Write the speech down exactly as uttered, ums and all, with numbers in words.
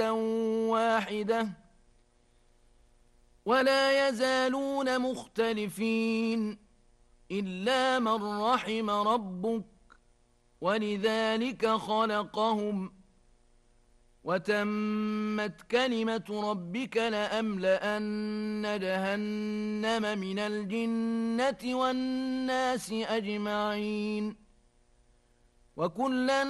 واحدة ولا يزالون مختلفين إلا من رحم ربك ولذلك خلقهم وتمت كلمة ربك لأملأن جهنم من الجنة والناس أجمعين وكلا